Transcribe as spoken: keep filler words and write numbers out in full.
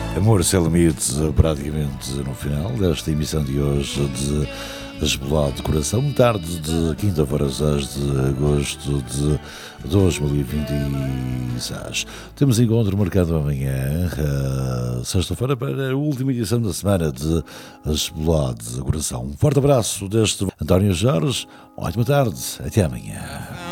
Amor sem limites, praticamente no final desta emissão de hoje de Esbolado de Coração, tarde de quinta-feira, seis de agosto de dois mil e vinte e seis. Temos encontro marcado amanhã, sexta-feira, para a última edição da semana de Esbolado de Coração. Um forte abraço deste António Jorge, uma ótima tarde, até amanhã.